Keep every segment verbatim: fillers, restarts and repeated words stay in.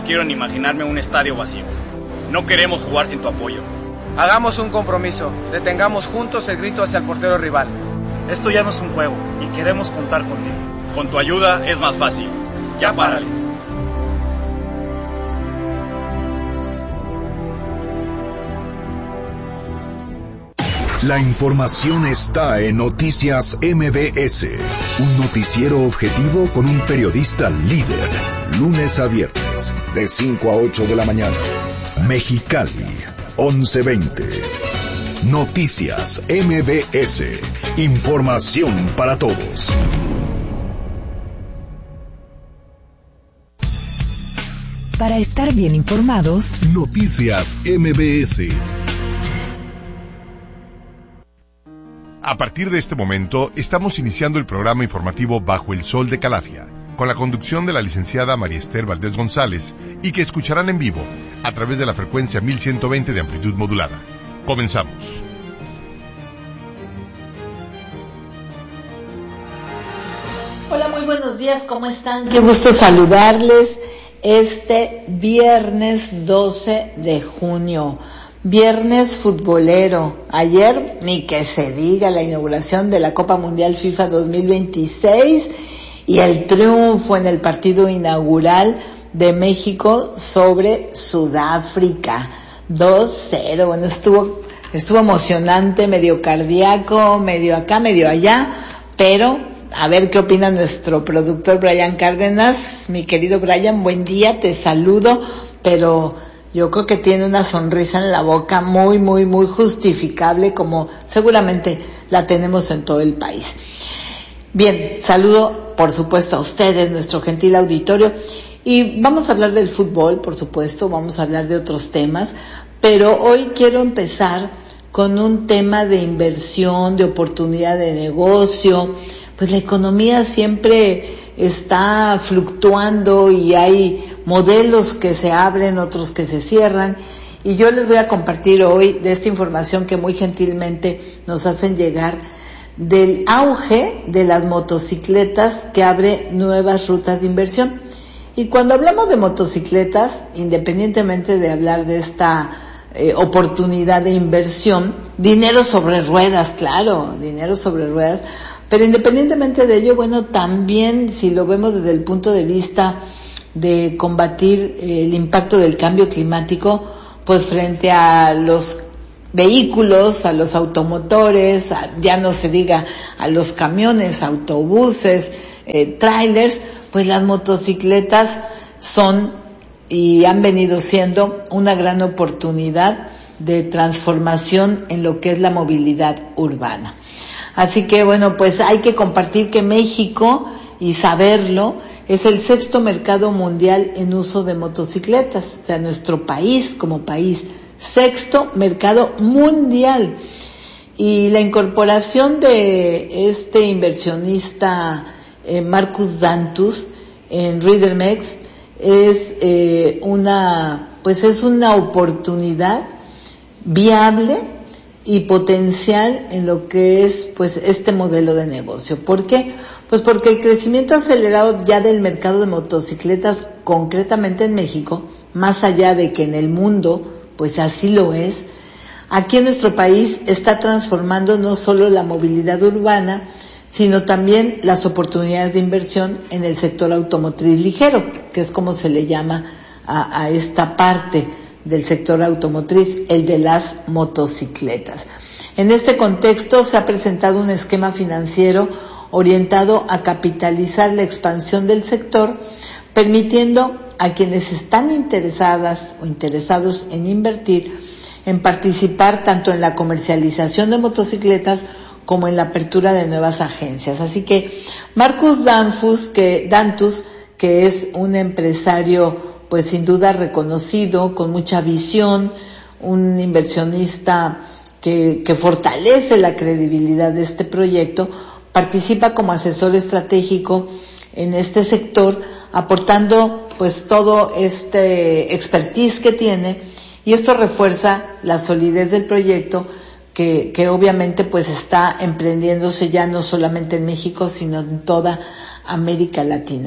no quiero ni imaginarme un estadio vacío. No queremos jugar sin tu apoyo. Hagamos un compromiso, detengamos juntos el grito hacia el portero rival. Esto ya no es un juego y queremos contar contigo. Con tu ayuda es más fácil. Ya párale. La información está en Noticias M B S, un noticiero objetivo con un periodista líder, lunes a viernes, de cinco a ocho de la mañana. Mexicali, once veinte. Noticias M B S, información para todos. Para estar bien informados, Noticias M B S. A partir de este momento, estamos iniciando el programa informativo Bajo el Sol de Calafia, con la conducción de la licenciada María Esther Valdés González, y que escucharán en vivo a través de la frecuencia mil ciento veinte de amplitud modulada. Comenzamos. Hola, muy buenos días, ¿cómo están? Qué gusto saludarles este viernes doce de junio. Viernes futbolero. Ayer, ni que se diga, la inauguración de la Copa Mundial FIFA dos mil veintiséis y el triunfo en el partido inaugural de México sobre Sudáfrica. dos cero. Bueno, estuvo, estuvo emocionante, medio cardíaco, medio acá, medio allá, pero a ver qué opina nuestro productor Brian Cárdenas. Mi querido Brian, buen día, te saludo, pero yo creo que tiene una sonrisa en la boca muy, muy, muy justificable, como seguramente la tenemos en todo el país. Bien, saludo por supuesto a ustedes, nuestro gentil auditorio, y vamos a hablar del fútbol, por supuesto, vamos a hablar de otros temas, pero hoy quiero empezar con un tema de inversión, de oportunidad de negocio. Pues la economía siempre está fluctuando y hay modelos que se abren, otros que se cierran, y yo les voy a compartir hoy de esta información que muy gentilmente nos hacen llegar del auge de las motocicletas que abre nuevas rutas de inversión. Y cuando hablamos de motocicletas, independientemente de hablar de esta eh, oportunidad de inversión, dinero sobre ruedas, claro, dinero sobre ruedas, pero independientemente de ello, bueno, también si lo vemos desde el punto de vista de combatir eh, el impacto del cambio climático, pues frente a los vehículos, a los automotores, a, ya no se diga a los camiones, autobuses, eh, trailers, pues las motocicletas son y han venido siendo una gran oportunidad de transformación en lo que es la movilidad urbana. Así que bueno, pues hay que compartir que México, y saberlo, es el sexto mercado mundial en uso de motocicletas. O sea, nuestro país como país, sexto mercado mundial. Y la incorporación de este inversionista eh, Marcus Dantus en Ridermex es eh, una, pues es una oportunidad viable y potencial en lo que es pues este modelo de negocio. ¿Por qué? Pues porque el crecimiento acelerado ya del mercado de motocicletas, concretamente en México, más allá de que en el mundo pues así lo es, aquí en nuestro país está transformando no solo la movilidad urbana, sino también las oportunidades de inversión en el sector automotriz ligero, que es como se le llama a, a esta parte del sector automotriz, el de las motocicletas. En este contexto se ha presentado un esquema financiero orientado a capitalizar la expansión del sector, permitiendo a quienes están interesadas o interesados en invertir, en participar tanto en la comercialización de motocicletas como en la apertura de nuevas agencias. Así que Marcus Dantus, que, Dantus, que es un empresario pues sin duda reconocido, con mucha visión, un inversionista que, que fortalece la credibilidad de este proyecto, participa como asesor estratégico en este sector, aportando pues todo este expertise que tiene, y esto refuerza la solidez del proyecto que, que obviamente pues está emprendiéndose ya no solamente en México, sino en toda América Latina.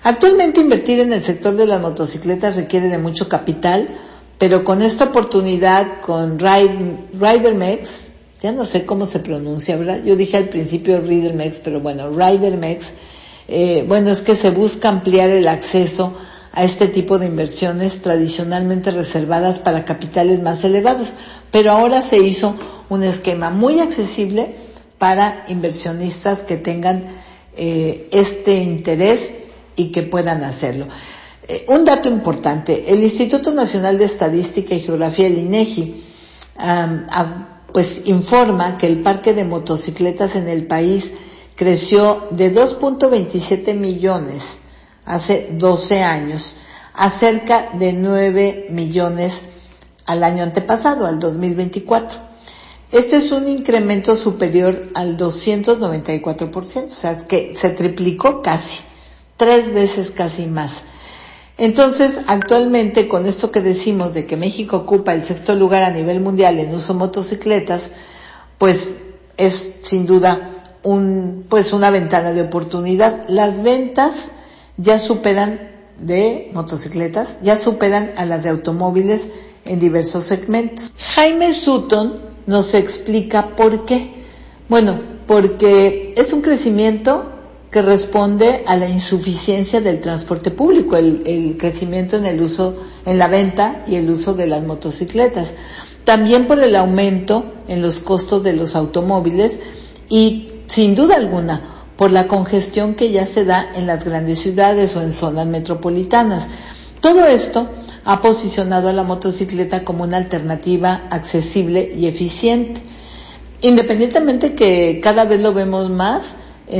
Actualmente invertir en el sector de las motocicletas requiere de mucho capital, pero con esta oportunidad, con Ride, RiderMex, ya no sé cómo se pronuncia, ¿verdad? Yo dije al principio RiderMex, pero bueno, RiderMex, eh, bueno, es que se busca ampliar el acceso a este tipo de inversiones tradicionalmente reservadas para capitales más elevados, pero ahora se hizo un esquema muy accesible para inversionistas que tengan eh, este interés y que puedan hacerlo. Eh, un dato importante, el Instituto Nacional de Estadística y Geografía, el INEGI, um, a, pues informa que el parque de motocicletas en el país creció de dos punto veintisiete millones hace doce años a cerca de nueve millones al año antepasado, al dos mil veinticuatro. Este es un incremento superior al doscientos noventa y cuatro por ciento, o sea, es que se triplicó casi, tres veces casi más. Entonces, actualmente, con esto que decimos de que México ocupa el sexto lugar a nivel mundial en uso de motocicletas, pues es sin duda un, pues una ventana de oportunidad. Las ventas ya superan de motocicletas, ya superan a las de automóviles en diversos segmentos. Jaime Sutton nos explica por qué. Bueno, porque es un crecimiento que responde a la insuficiencia del transporte público, el, el crecimiento en el uso, en la venta y el uso de las motocicletas. También por el aumento en los costos de los automóviles y, sin duda alguna, por la congestión que ya se da en las grandes ciudades o en zonas metropolitanas. Todo esto ha posicionado a la motocicleta como una alternativa accesible y eficiente. Independientemente que cada vez lo vemos más,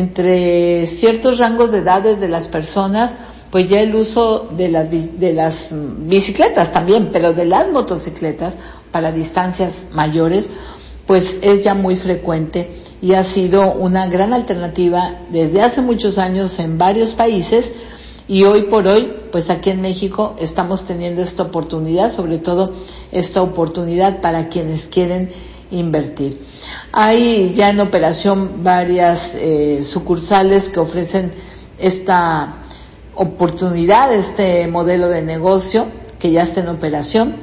entre ciertos rangos de edades de las personas, pues ya el uso de las, de las bicicletas también, pero de las motocicletas para distancias mayores, pues es ya muy frecuente y ha sido una gran alternativa desde hace muchos años en varios países y hoy por hoy, pues aquí en México estamos teniendo esta oportunidad, sobre todo esta oportunidad para quienes quieren invertir. Hay ya en operación varias eh, sucursales que ofrecen esta oportunidad, este modelo de negocio que ya está en operación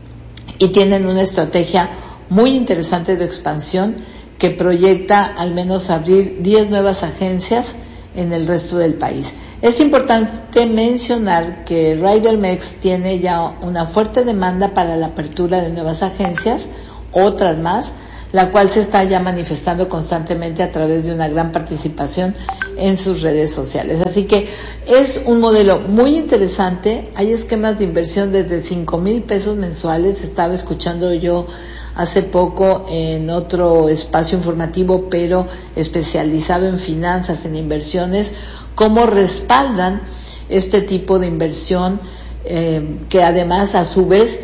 y tienen una estrategia muy interesante de expansión que proyecta al menos abrir diez nuevas agencias en el resto del país. Es importante mencionar que RiderMex tiene ya una fuerte demanda para la apertura de nuevas agencias, otras más, la cual se está ya manifestando constantemente a través de una gran participación en sus redes sociales. Así que es un modelo muy interesante. Hay esquemas de inversión desde cinco mil pesos mensuales. Estaba escuchando yo hace poco en otro espacio informativo, pero especializado en finanzas, en inversiones, cómo respaldan este tipo de inversión, eh, que además a su vez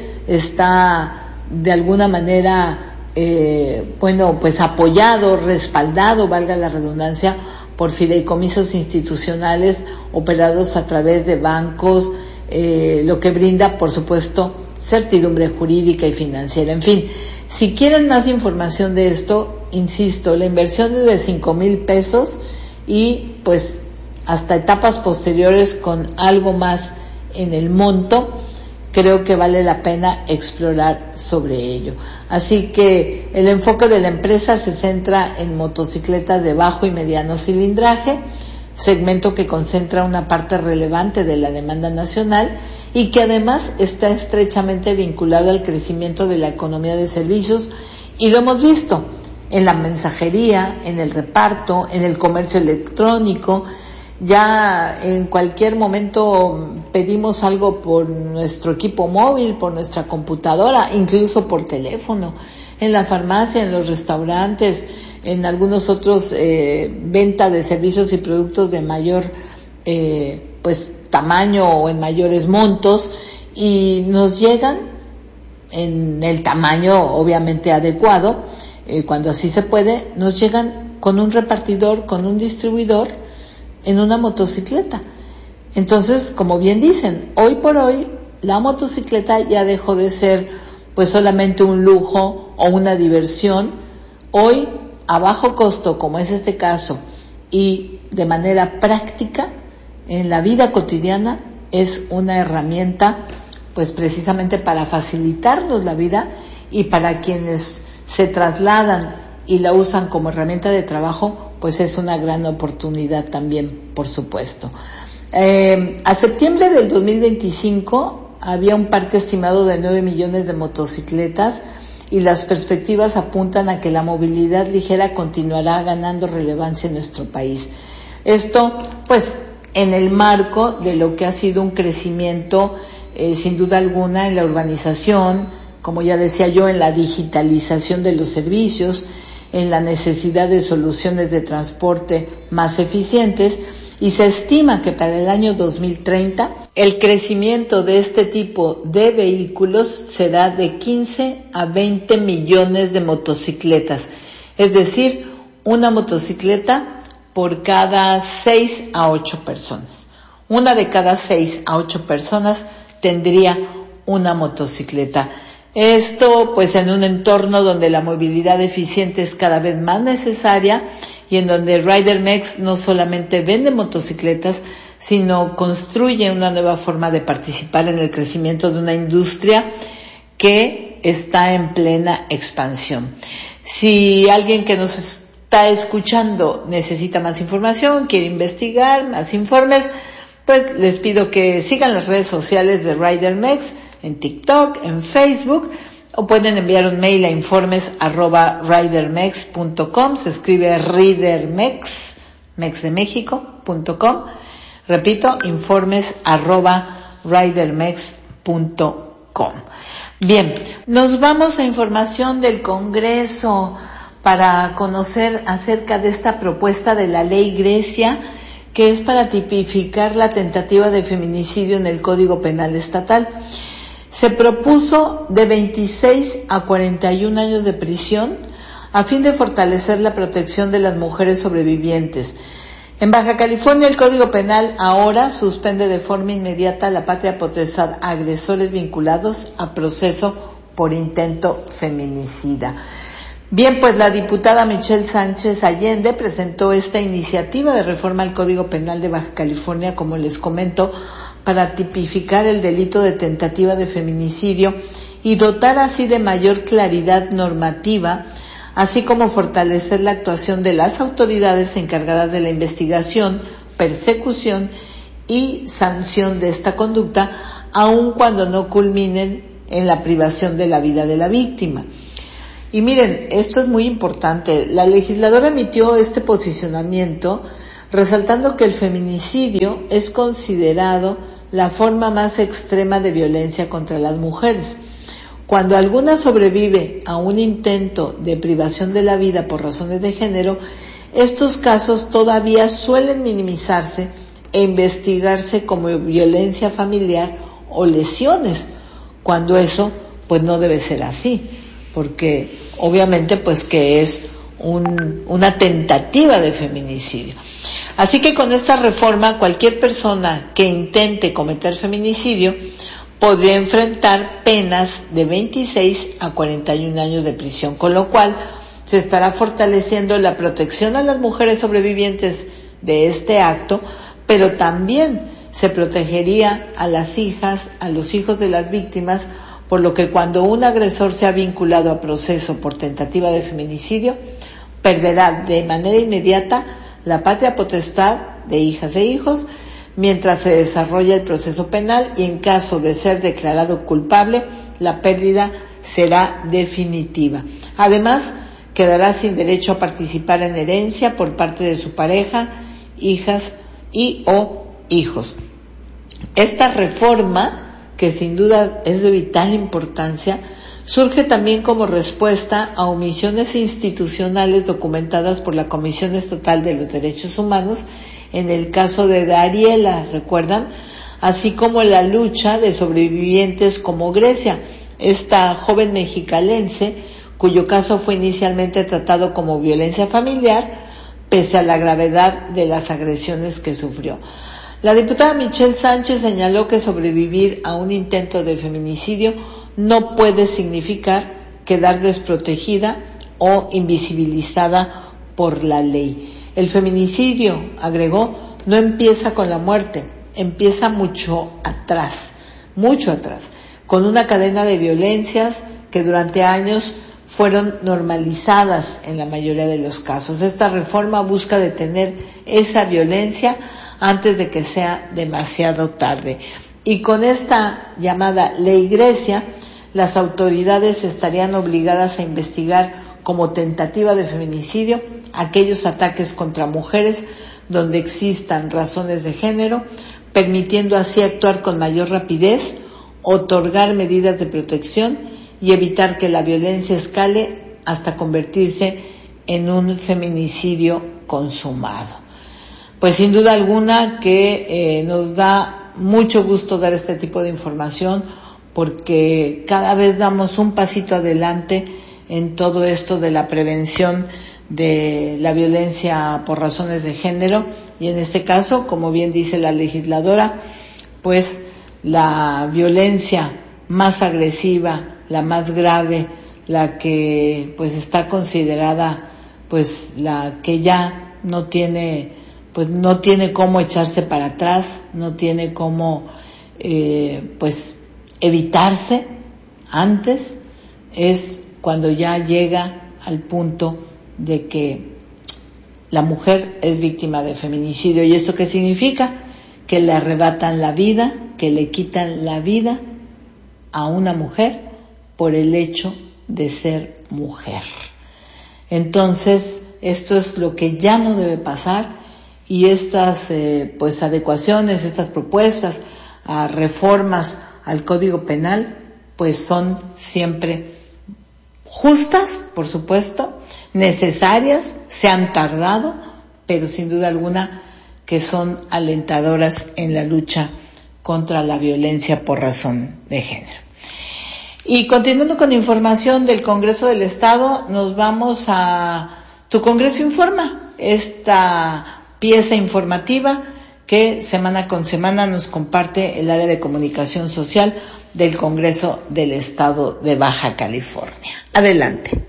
está de alguna manera Eh, bueno, pues apoyado, respaldado, valga la redundancia, por fideicomisos institucionales operados a través de bancos, eh, lo que brinda, por supuesto, certidumbre jurídica y financiera. En fin, si quieren más información de esto, insisto, la inversión es de cinco mil pesos y pues hasta etapas posteriores con algo más en el monto, creo que vale la pena explorar sobre ello. Así que el enfoque de la empresa se centra en motocicletas de bajo y mediano cilindraje, segmento que concentra una parte relevante de la demanda nacional y que además está estrechamente vinculado al crecimiento de la economía de servicios, y lo hemos visto en la mensajería, en el reparto, en el comercio electrónico. Ya en cualquier momento pedimos algo por nuestro equipo móvil, por nuestra computadora, incluso por teléfono, en la farmacia, en los restaurantes, en algunos otros eh, venta de servicios y productos de mayor eh, pues tamaño o en mayores montos, y nos llegan en el tamaño obviamente adecuado, eh, cuando así se puede, nos llegan con un repartidor, con un distribuidor, en una motocicleta. Entonces, como bien dicen, hoy por hoy la motocicleta ya dejó de ser pues solamente un lujo o una diversión. Hoy, a bajo costo, como es este caso, y de manera práctica, en la vida cotidiana es una herramienta pues precisamente para facilitarnos la vida, y para quienes se trasladan y la usan como herramienta de trabajo, pues es una gran oportunidad también, por supuesto. Eh, a septiembre del dos mil veinticinco había un parque estimado de nueve millones de motocicletas, y las perspectivas apuntan a que la movilidad ligera continuará ganando relevancia en nuestro país. Esto, pues, en el marco de lo que ha sido un crecimiento, eh, sin duda alguna, en la urbanización, como ya decía yo, en la digitalización de los servicios, en la necesidad de soluciones de transporte más eficientes, y se estima que para el año dos mil treinta el crecimiento de este tipo de vehículos será de quince a veinte millones de motocicletas, es decir, una motocicleta por cada seis a ocho personas. Una de cada seis a ocho personas tendría una motocicleta. Esto pues en un entorno donde la movilidad eficiente es cada vez más necesaria, y en donde Ridermex no solamente vende motocicletas, sino construye una nueva forma de participar en el crecimiento de una industria que está en plena expansión. Si alguien que nos está escuchando necesita más información, quiere investigar más informes, pues les pido que sigan las redes sociales de Ridermex, en TikTok, en Facebook, o pueden enviar un mail a informes arroba ridermex punto com, se escribe Ridermex, mex de México, punto com. Repito, informes arroba ridermex punto com. Bien, nos vamos a información del Congreso para conocer acerca de esta propuesta de la Ley Grecia, que es para tipificar la tentativa de feminicidio en el Código Penal Estatal. Se propuso de veintiséis a cuarenta y un años de prisión a fin de fortalecer la protección de las mujeres sobrevivientes. En Baja California, el Código Penal ahora suspende de forma inmediata la patria potestad a agresores vinculados a proceso por intento feminicida. Bien, pues la diputada Michelle Sánchez Allende presentó esta iniciativa de reforma al Código Penal de Baja California, como les comento, para tipificar el delito de tentativa de feminicidio y dotar así de mayor claridad normativa, así como fortalecer la actuación de las autoridades encargadas de la investigación, persecución y sanción de esta conducta, aun cuando no culminen en la privación de la vida de la víctima. Y miren, esto es muy importante. La legisladora emitió este posicionamiento resaltando que el feminicidio es considerado la forma más extrema de violencia contra las mujeres. Cuando alguna sobrevive a un intento de privación de la vida por razones de género, estos casos todavía suelen minimizarse e investigarse como violencia familiar o lesiones, cuando eso pues no debe ser así, porque obviamente pues que es un, una tentativa de feminicidio. Así que con esta reforma, cualquier persona que intente cometer feminicidio podría enfrentar penas de veintiséis a cuarenta y un años de prisión, con lo cual se estará fortaleciendo la protección a las mujeres sobrevivientes de este acto, pero también se protegería a las hijas, a los hijos de las víctimas, por lo que cuando un agresor sea vinculado a proceso por tentativa de feminicidio, perderá de manera inmediata la patria potestad de hijas e hijos mientras se desarrolla el proceso penal, y en caso de ser declarado culpable, la pérdida será definitiva. Además, quedará sin derecho a participar en herencia por parte de su pareja, hijas y o hijos. Esta reforma, que sin duda es de vital importancia, surge también como respuesta a omisiones institucionales documentadas por la Comisión Estatal de los Derechos Humanos en el caso de Dariela, ¿recuerdan? Así como la lucha de sobrevivientes como Grecia, esta joven mexicalense cuyo caso fue inicialmente tratado como violencia familiar, pese a la gravedad de las agresiones que sufrió. La diputada Michelle Sánchez señaló que sobrevivir a un intento de feminicidio no puede significar quedar desprotegida o invisibilizada por la ley. El feminicidio, agregó, no empieza con la muerte, empieza mucho atrás, mucho atrás, con una cadena de violencias que durante años fueron normalizadas en la mayoría de los casos. Esta reforma busca detener esa violencia antes de que sea demasiado tarde. Y con esta llamada Ley Grecia, las autoridades estarían obligadas a investigar como tentativa de feminicidio aquellos ataques contra mujeres donde existan razones de género, permitiendo así actuar con mayor rapidez, otorgar medidas de protección y evitar que la violencia escale hasta convertirse en un feminicidio consumado. Pues sin duda alguna que eh, nos da mucho gusto dar este tipo de información, porque cada vez damos un pasito adelante en todo esto de la prevención de la violencia por razones de género, y en este caso, como bien dice la legisladora, pues la violencia más agresiva, la más grave, la que pues está considerada pues la que ya no tiene pues no tiene cómo echarse para atrás, no tiene cómo eh, pues evitarse antes, es cuando ya llega al punto de que la mujer es víctima de feminicidio. ¿Y esto qué significa? Que le arrebatan la vida, que le quitan la vida a una mujer por el hecho de ser mujer. Entonces, esto es lo que ya no debe pasar, y estas eh, pues adecuaciones, estas propuestas a reformas al Código Penal, pues son siempre justas, por supuesto, necesarias, se han tardado, pero sin duda alguna que son alentadoras en la lucha contra la violencia por razón de género. Y continuando con información del Congreso del Estado, nos vamos a Tu Congreso Informa, esta pieza informativa que semana con semana nos comparte el área de comunicación social del Congreso del Estado de Baja California. Adelante.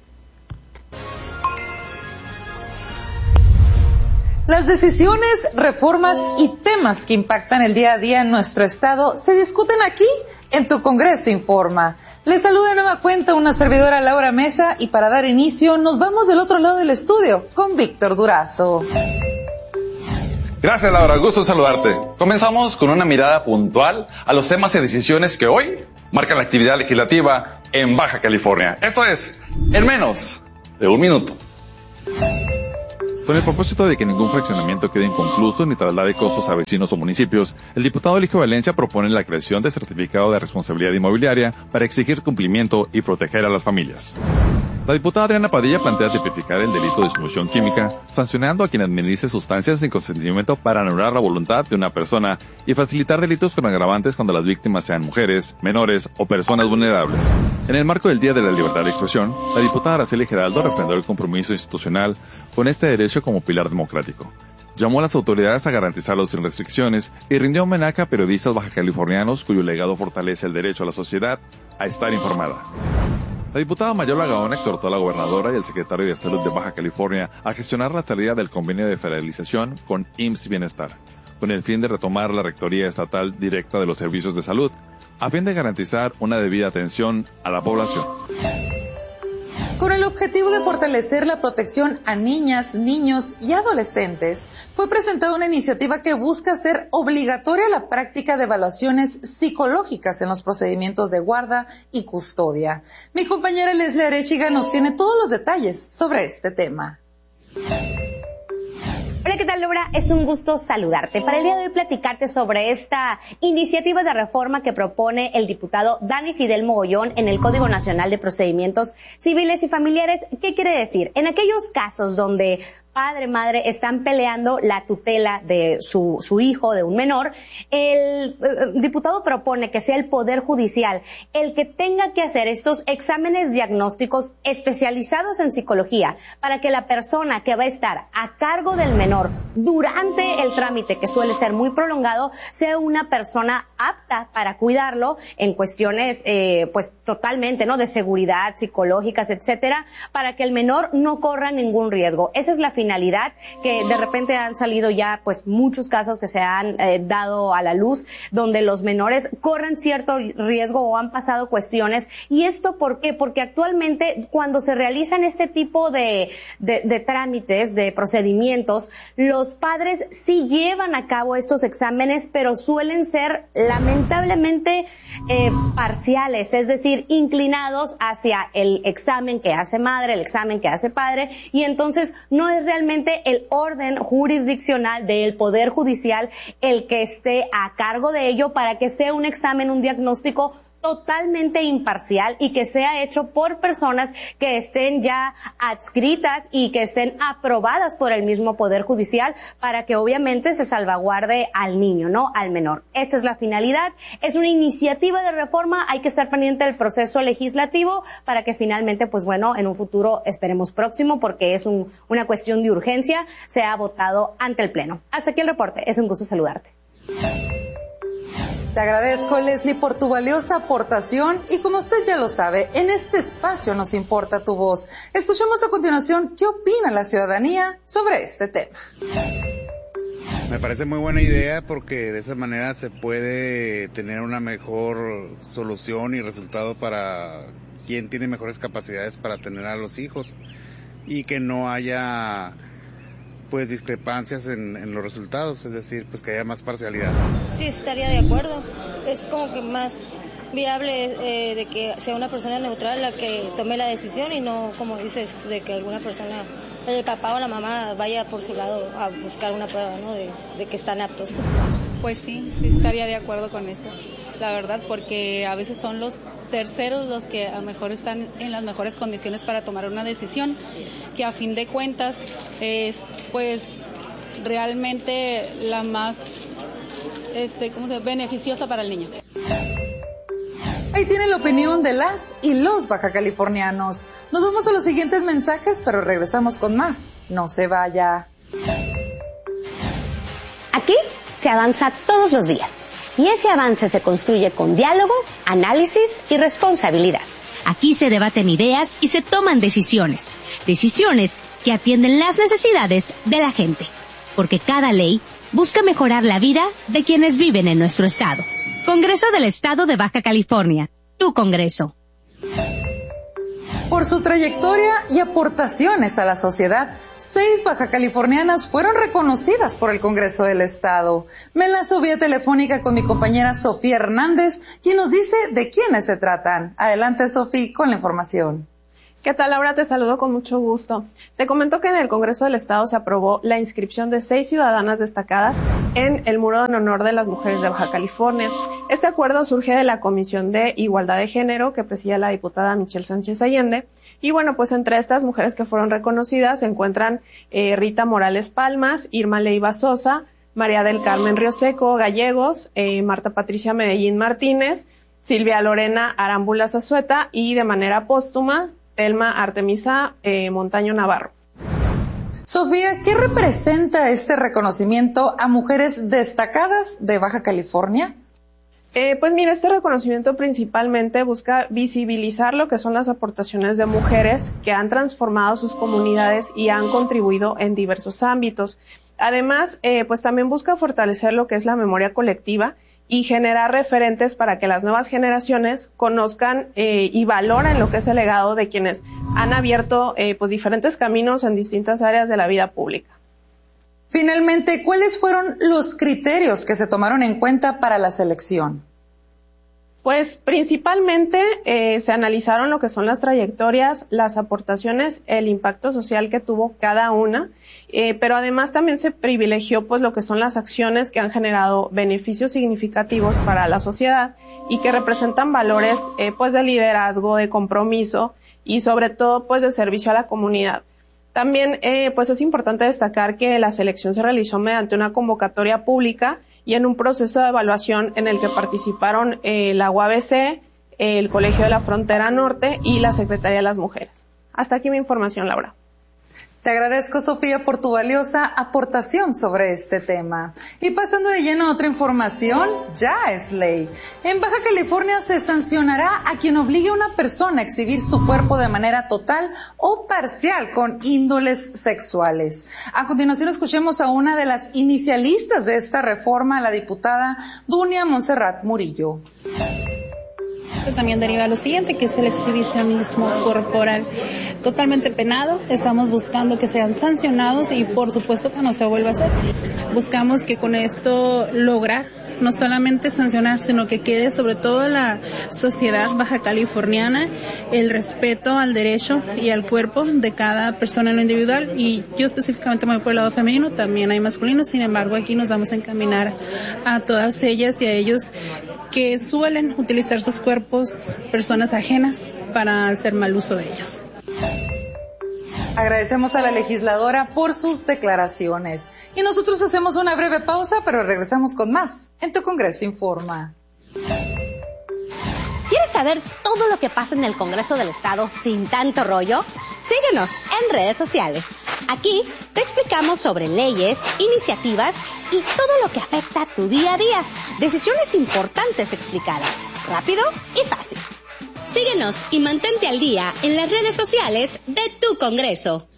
Las decisiones, reformas y temas que impactan el día a día en nuestro estado se discuten aquí en Tu Congreso Informa. Les saluda de nueva cuenta una servidora, Laura Mesa, y para dar inicio nos vamos del otro lado del estudio con Víctor Durazo. Gracias, Laura, gusto saludarte. Comenzamos con una mirada puntual a los temas y decisiones que hoy marcan la actividad legislativa en Baja California. Esto es, en menos de un minuto. Con el propósito de que ningún fraccionamiento quede inconcluso ni traslade costos a vecinos o municipios, el diputado Eligio Valencia propone la creación de certificado de responsabilidad inmobiliaria para exigir cumplimiento y proteger a las familias. La diputada Adriana Padilla plantea tipificar el delito de disolución química, sancionando a quien administre sustancias sin consentimiento para anular la voluntad de una persona y facilitar delitos con agravantes cuando las víctimas sean mujeres, menores o personas vulnerables. En el marco del Día de la Libertad de Expresión, la diputada Araceli Geraldo refrendó el compromiso institucional con este derecho como pilar democrático. Llamó a las autoridades a garantizarlo sin restricciones y rindió homenaje a periodistas bajacalifornianos cuyo legado fortalece el derecho a la sociedad a estar informada. La diputada Mayola Gaona exhortó a la gobernadora y al secretario de Salud de Baja California a gestionar la salida del convenio de federalización con I M S S Bienestar, con el fin de retomar la rectoría estatal directa de los servicios de salud, a fin de garantizar una debida atención a la población. Con el objetivo de fortalecer la protección a niñas, niños y adolescentes, fue presentada una iniciativa que busca hacer obligatoria la práctica de evaluaciones psicológicas en los procedimientos de guarda y custodia. Mi compañera Leslie Arechiga nos tiene todos los detalles sobre este tema. Hola, ¿qué tal, Laura? Es un gusto saludarte. Para el día de hoy platicarte sobre esta iniciativa de reforma que propone el diputado Dani Fidel Mogollón en el Código Nacional de Procedimientos Civiles y Familiares. ¿Qué quiere decir? En aquellos casos donde padre, madre están peleando la tutela de su, su hijo, de un menor, el eh, diputado propone que sea el Poder Judicial el que tenga que hacer estos exámenes diagnósticos especializados en psicología para que la persona que va a estar a cargo del menor durante el trámite, que suele ser muy prolongado, sea una persona apta para cuidarlo en cuestiones eh, pues totalmente, ¿no?, de seguridad, psicológicas, etcétera, para que el menor no corra ningún riesgo. Esa es la finalidad finalidad, que de repente han salido ya pues muchos casos que se han eh, dado a la luz, donde los menores corren cierto riesgo o han pasado cuestiones. ¿Y esto por qué? Porque actualmente cuando se realizan este tipo de, de, de trámites, de procedimientos, los padres sí llevan a cabo estos exámenes, pero suelen ser lamentablemente eh, parciales, es decir, inclinados hacia el examen que hace madre, el examen que hace padre, y entonces no es realmente el orden jurisdiccional del Poder Judicial el que esté a cargo de ello para que sea un examen, un diagnóstico totalmente imparcial y que sea hecho por personas que estén ya adscritas y que estén aprobadas por el mismo Poder Judicial para que obviamente se salvaguarde al niño, ¿no? Al menor. Esta es la finalidad. Es una iniciativa de reforma. Hay que estar pendiente del proceso legislativo para que finalmente, pues bueno, en un futuro esperemos próximo, porque es un, una cuestión de urgencia, sea votado ante el Pleno. Hasta aquí el reporte. Es un gusto saludarte. Te agradezco, Leslie, por tu valiosa aportación y como usted ya lo sabe, en este espacio nos importa tu voz. Escuchemos a continuación qué opina la ciudadanía sobre este tema. Me parece muy buena idea porque de esa manera se puede tener una mejor solución y resultado para quien tiene mejores capacidades para tener a los hijos y que no haya pues discrepancias en, en los resultados, es decir, pues que haya más parcialidad. Sí, estaría de acuerdo. Es como que más viable eh, de que sea una persona neutral la que tome la decisión y no, como dices, de que alguna persona, el papá o la mamá vaya por su lado a buscar una prueba, ¿no? De, de que están aptos. Pues sí, sí estaría de acuerdo con eso, la verdad, porque a veces son los terceros los que a lo mejor están en las mejores condiciones para tomar una decisión, que a fin de cuentas es pues realmente la más este, ¿cómo se llama? beneficiosa para el niño. Ahí tiene la opinión de las y los bajacalifornianos. Nos vamos a los siguientes mensajes, pero regresamos con más. No se vaya. Aquí se avanza todos los días. Y ese avance se construye con diálogo, análisis y responsabilidad. Aquí se debaten ideas y se toman decisiones. Decisiones que atienden las necesidades de la gente. Porque cada ley busca mejorar la vida de quienes viven en nuestro estado. Congreso del Estado de Baja California. Tu Congreso. Por su trayectoria y aportaciones a la sociedad, seis bajacalifornianas fueron reconocidas por el Congreso del Estado. Me enlazo vía telefónica con mi compañera Sofía Hernández, quien nos dice de quiénes se tratan. Adelante, Sofía, con la información. ¿Qué tal, Laura? Te saludo con mucho gusto. Te comento que en el Congreso del Estado se aprobó la inscripción de seis ciudadanas destacadas en el Muro en Honor de las Mujeres de Baja California. Este acuerdo surge de la Comisión de Igualdad de Género que preside la diputada Michelle Sánchez Allende. Y bueno, pues entre estas mujeres que fueron reconocidas se encuentran eh, Rita Morales Palmas, Irma Leiva Sosa, María del Carmen Rioseco Gallegos, eh, Marta Patricia Medellín Martínez, Silvia Lorena Arámbula Zazueta y de manera póstuma Telma Artemisa eh, Montaño Navarro. Sofía, ¿qué representa este reconocimiento a mujeres destacadas de Baja California? Eh, pues mira, este reconocimiento principalmente busca visibilizar lo que son las aportaciones de mujeres que han transformado sus comunidades y han contribuido en diversos ámbitos. Además, eh, pues también busca fortalecer lo que es la memoria colectiva y generar referentes para que las nuevas generaciones conozcan eh, y valoren lo que es el legado de quienes han abierto eh, pues diferentes caminos en distintas áreas de la vida pública. Finalmente, ¿cuáles fueron los criterios que se tomaron en cuenta para la selección? Pues principalmente eh, se analizaron lo que son las trayectorias, las aportaciones, el impacto social que tuvo cada una, eh, pero además también se privilegió pues lo que son las acciones que han generado beneficios significativos para la sociedad y que representan valores eh, pues de liderazgo, de compromiso y sobre todo pues de servicio a la comunidad. También eh, pues es importante destacar que la selección se realizó mediante una convocatoria pública y en un proceso de evaluación en el que participaron eh, la U A B C, el Colegio de la Frontera Norte y la Secretaría de las Mujeres. Hasta aquí mi información, Laura. Te agradezco, Sofía, por tu valiosa aportación sobre este tema. Y pasando de lleno a otra información, ya es ley. En Baja California se sancionará a quien obligue a una persona a exhibir su cuerpo de manera total o parcial con índoles sexuales. A continuación escuchemos a una de las inicialistas de esta reforma, la diputada Dunia Montserrat Murillo. También deriva lo siguiente, que es el exhibicionismo corporal, totalmente penado. Estamos buscando que sean sancionados y por supuesto que no se vuelva a hacer. Buscamos que con esto lograr no solamente sancionar, sino que quede sobre todo en la sociedad baja californiana el respeto al derecho y al cuerpo de cada persona en lo individual. Y yo específicamente me voy por el lado femenino, también hay masculinos, sin embargo aquí nos vamos a encaminar a todas ellas y a ellos que suelen utilizar sus cuerpos, personas ajenas, para hacer mal uso de ellos. Agradecemos a la legisladora por sus declaraciones. Y nosotros hacemos una breve pausa, pero regresamos con más en Tu Congreso Informa. ¿Quieres saber todo lo que pasa en el Congreso del Estado sin tanto rollo? Síguenos en redes sociales. Aquí te explicamos sobre leyes, iniciativas y todo lo que afecta a tu día a día. Decisiones importantes explicadas, rápido y fácil. Síguenos y mantente al día en las redes sociales de Tu Congreso.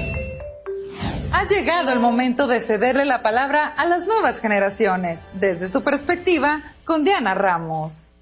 Ha llegado el momento de cederle la palabra a las nuevas generaciones, desde su perspectiva, con Diana Ramos.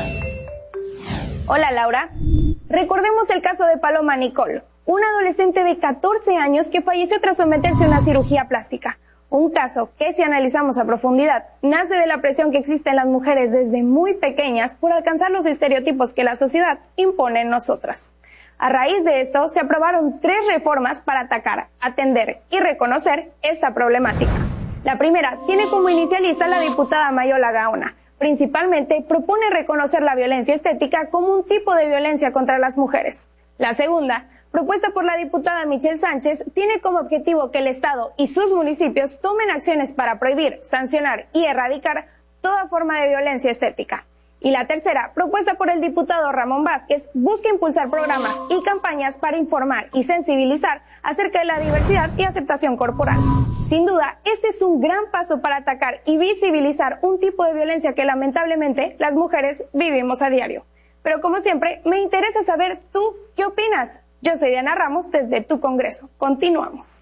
Hola, Laura. Recordemos el caso de Paloma Nicole, una adolescente de catorce años que falleció tras someterse a una cirugía plástica. Un caso que, si analizamos a profundidad, nace de la presión que existe en las mujeres desde muy pequeñas por alcanzar los estereotipos que la sociedad impone en nosotras. A raíz de esto, se aprobaron tres reformas para atacar, atender y reconocer esta problemática. La primera tiene como inicialista la diputada Mayola Gaona. Principalmente propone reconocer la violencia estética como un tipo de violencia contra las mujeres. La segunda, propuesta por la diputada Michelle Sánchez, tiene como objetivo que el Estado y sus municipios tomen acciones para prohibir, sancionar y erradicar toda forma de violencia estética. Y la tercera, propuesta por el diputado Ramón Vázquez, busca impulsar programas y campañas para informar y sensibilizar acerca de la diversidad y aceptación corporal. Sin duda, este es un gran paso para atacar y visibilizar un tipo de violencia que lamentablemente las mujeres vivimos a diario. Pero como siempre, me interesa saber tú qué opinas. Yo soy Diana Ramos desde Tu Congreso. Continuamos.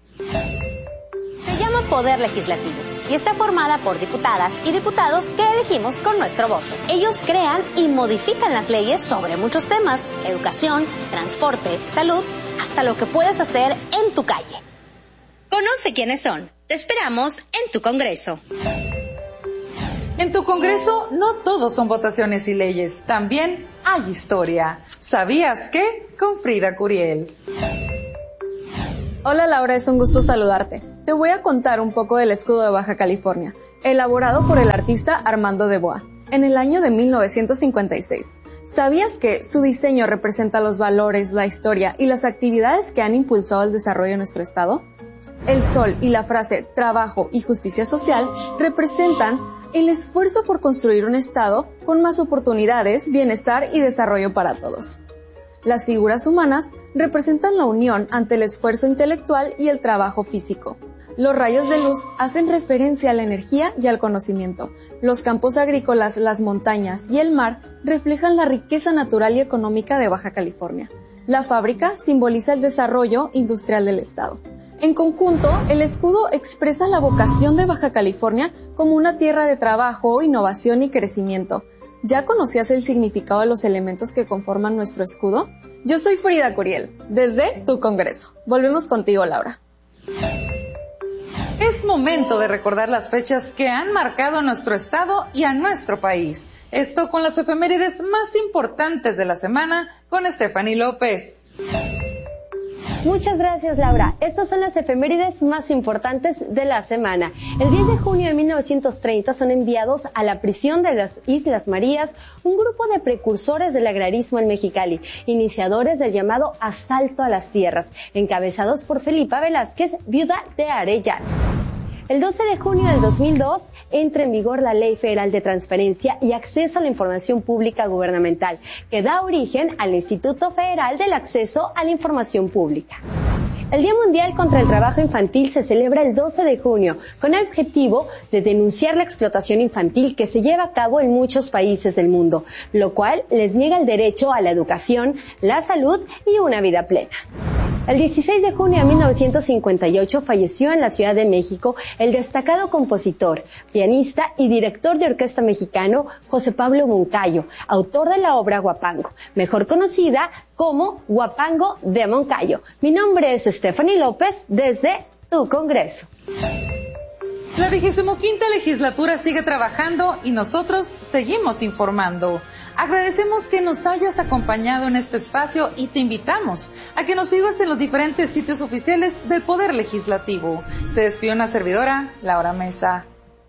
Se llama Poder Legislativo y está formada por diputadas y diputados que elegimos con nuestro voto. Ellos crean y modifican las leyes sobre muchos temas: educación, transporte, salud, hasta lo que puedes hacer en tu calle. Conoce quiénes son. Te esperamos en Tu Congreso. En Tu Congreso no todos son votaciones y leyes, también hay historia. ¿Sabías qué? Con Frida Curiel. Hola Laura, es un gusto saludarte. Te voy a contar un poco del escudo de Baja California, elaborado por el artista Armando de Boa, en el año de mil novecientos cincuenta y seis. ¿Sabías que su diseño representa los valores, la historia y las actividades que han impulsado el desarrollo de nuestro estado? El sol y la frase trabajo y justicia social representan el esfuerzo por construir un estado con más oportunidades, bienestar y desarrollo para todos. Las figuras humanas representan la unión ante el esfuerzo intelectual y el trabajo físico. Los rayos de luz hacen referencia a la energía y al conocimiento. Los campos agrícolas, las montañas y el mar reflejan la riqueza natural y económica de Baja California. La fábrica simboliza el desarrollo industrial del estado. En conjunto, el escudo expresa la vocación de Baja California como una tierra de trabajo, innovación y crecimiento. ¿Ya conocías el significado de los elementos que conforman nuestro escudo? Yo soy Frida Curiel, desde Tu Congreso. Volvemos contigo, Laura. Es momento de recordar las fechas que han marcado a nuestro estado y a nuestro país. Esto con las efemérides más importantes de la semana con Stephanie López. Muchas gracias, Laura. Estas son las efemérides más importantes de la semana. El diez de junio de mil novecientos treinta son enviados a la prisión de las Islas Marías un grupo de precursores del agrarismo en Mexicali, iniciadores del llamado asalto a las tierras, encabezados por Felipa Velázquez, viuda de Arellano. El doce de junio del dos mil dos entra en vigor la Ley Federal de Transparencia y Acceso a la Información Pública Gubernamental, que da origen al Instituto Federal del Acceso a la Información Pública. El Día Mundial contra el Trabajo Infantil se celebra el doce de junio con el objetivo de denunciar la explotación infantil que se lleva a cabo en muchos países del mundo, lo cual les niega el derecho a la educación, la salud y una vida plena. El dieciséis de junio de mil novecientos cincuenta y ocho falleció en la Ciudad de México el destacado compositor, pianista y director de orquesta mexicano José Pablo Moncayo, autor de la obra Huapango, mejor conocida como Huapango de Moncayo. Mi nombre es Stephanie López desde Tu Congreso. La vigésimoquinta legislatura sigue trabajando y nosotros seguimos informando. Agradecemos que nos hayas acompañado en este espacio y te invitamos a que nos sigas en los diferentes sitios oficiales del Poder Legislativo. Se despidió una servidora, Laura Mesa.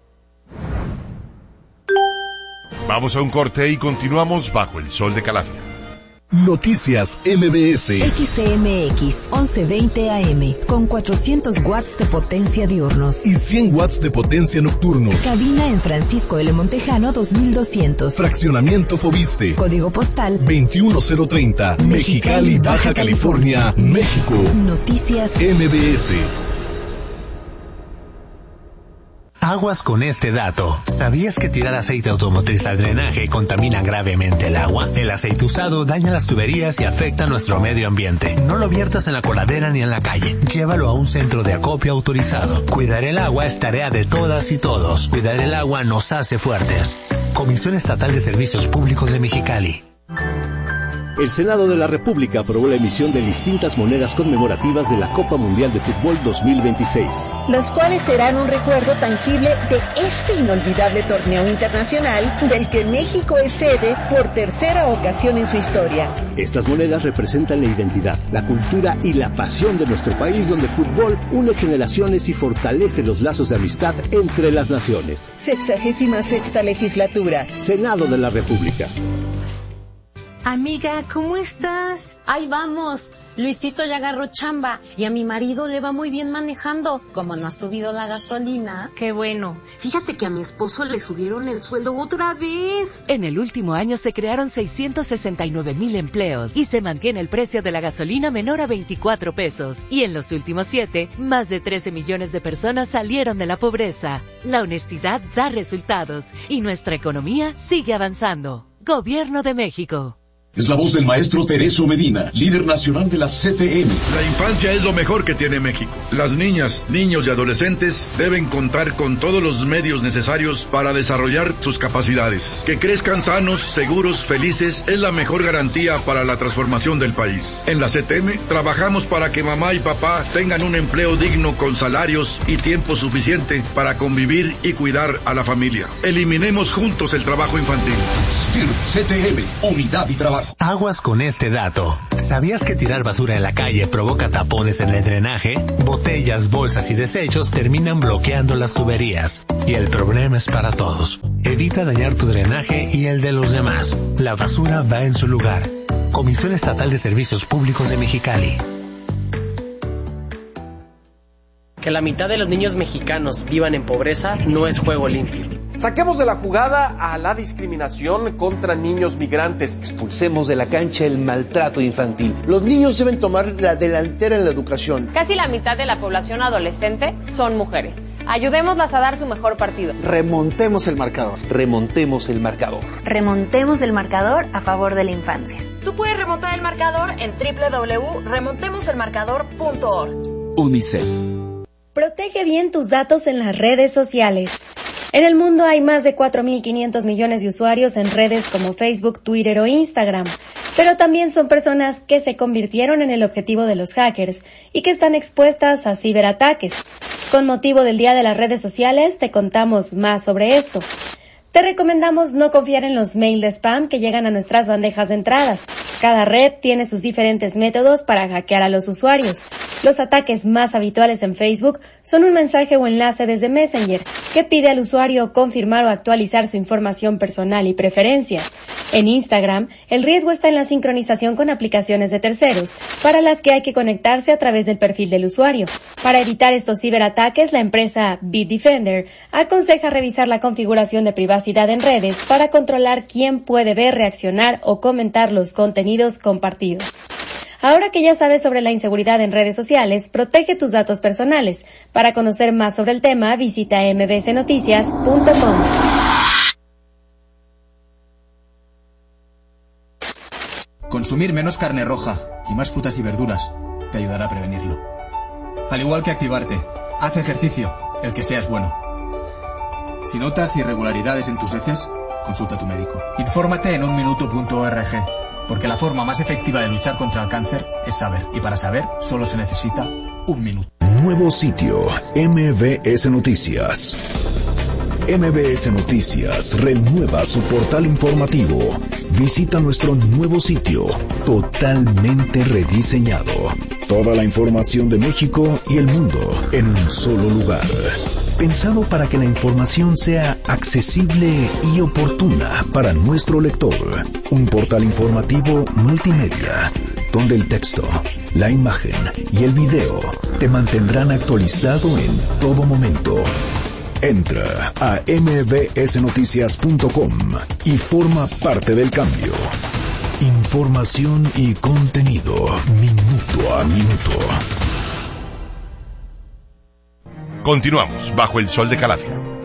Vamos a un corte y continuamos bajo el sol de Calafia. Noticias M B S. X C M X once veinte A M con cuatrocientos watts de potencia diurnos y cien watts de potencia nocturnos. Cabina en Francisco L. Montejano dos mil doscientos. Fraccionamiento Fobiste. Código postal veintiuno cero treinta. Mexicali, Baja California, México. Noticias M B S. Aguas con este dato. ¿Sabías que tirar aceite automotriz al drenaje contamina gravemente el agua? El aceite usado daña las tuberías y afecta nuestro medio ambiente. No lo viertas en la coladera ni en la calle. Llévalo a un centro de acopio autorizado. Cuidar el agua es tarea de todas y todos. Cuidar el agua nos hace fuertes. Comisión Estatal de Servicios Públicos de Mexicali. El Senado de la República aprobó la emisión de distintas monedas conmemorativas de la Copa Mundial de Fútbol dos mil veintiséis. Las cuales serán un recuerdo tangible de este inolvidable torneo internacional del que México es sede por tercera ocasión en su historia. Estas monedas representan la identidad, la cultura y la pasión de nuestro país, donde el fútbol une generaciones y fortalece los lazos de amistad entre las naciones. Sexagésima sexta legislatura. Senado de la República. Amiga, ¿cómo estás? Ahí vamos. Luisito ya agarró chamba y a mi marido le va muy bien manejando. Como no ha subido la gasolina. Qué bueno. Fíjate que a mi esposo le subieron el sueldo otra vez. En el último año se crearon seiscientos sesenta y nueve mil empleos y se mantiene el precio de la gasolina menor a veinticuatro pesos. Y en los últimos siete, más de trece millones de personas salieron de la pobreza. La honestidad da resultados y nuestra economía sigue avanzando. Gobierno de México. Es la voz del maestro Tereso Medina, líder nacional de la C T M. La infancia es lo mejor que tiene México. Las niñas, niños y adolescentes deben contar con todos los medios necesarios para desarrollar sus capacidades. Que crezcan sanos, seguros, felices es la mejor garantía para la transformación del país. En la C T M trabajamos para que mamá y papá tengan un empleo digno con salarios y tiempo suficiente para convivir y cuidar a la familia. Eliminemos juntos el trabajo infantil. S T I R C T M, Unidad y Trabajo. Aguas con este dato. ¿Sabías que tirar basura en la calle provoca tapones en el drenaje? Botellas, bolsas y desechos terminan bloqueando las tuberías. Y el problema es para todos. Evita dañar tu drenaje y el de los demás. La basura va en su lugar. Comisión Estatal de Servicios Públicos de Mexicali. Que la mitad de los niños mexicanos vivan en pobreza no es juego limpio. Saquemos de la jugada a la discriminación contra niños migrantes. Expulsemos de la cancha el maltrato infantil. Los niños deben tomar la delantera en la educación. Casi la mitad de la población adolescente son mujeres. Ayudémoslas a dar su mejor partido. Remontemos el marcador. Remontemos el marcador. Remontemos el marcador a favor de la infancia. Tú puedes remontar el marcador en doble u doble u doble u punto remontemos el marcador punto org. UNICEF. Protege bien tus datos en las redes sociales. En el mundo hay más de cuatro mil quinientos millones de usuarios en redes como Facebook, Twitter o Instagram, pero también son personas que se convirtieron en el objetivo de los hackers y que están expuestas a ciberataques. Con motivo del Día de las Redes Sociales, te contamos más sobre esto. Te recomendamos no confiar en los mails de spam que llegan a nuestras bandejas de entradas. Cada red tiene sus diferentes métodos para hackear a los usuarios. Los ataques más habituales en Facebook son un mensaje o enlace desde Messenger que pide al usuario confirmar o actualizar su información personal y preferencias. En Instagram, el riesgo está en la sincronización con aplicaciones de terceros, para las que hay que conectarse a través del perfil del usuario. Para evitar estos ciberataques, la empresa Bitdefender aconseja revisar la configuración de privacidad en redes para controlar quién puede ver, reaccionar o comentar los contenidos compartidos. Ahora que ya sabes sobre la inseguridad en redes sociales, protege tus datos personales. Para conocer más sobre el tema, visita m b s noticias punto com. Consumir menos carne roja y más frutas y verduras te ayudará a prevenirlo. Al igual que activarte, haz ejercicio, el que sea es bueno. Si notas irregularidades en tus heces, consulta a tu médico. Infórmate en un minuto punto org, porque la forma más efectiva de luchar contra el cáncer es saber, y para saber solo se necesita un minuto. Nuevo sitio, M B S Noticias. M B S Noticias renueva su portal informativo. Visita nuestro nuevo sitio, totalmente rediseñado. Toda la información de México y el mundo en un solo lugar. Pensado para que la información sea accesible y oportuna para nuestro lector. Un portal informativo multimedia, donde el texto, la imagen y el video te mantendrán actualizado en todo momento. Entra a m b s noticias punto com y forma parte del cambio. Información y contenido, minuto a minuto. Continuamos bajo el sol de Calafia.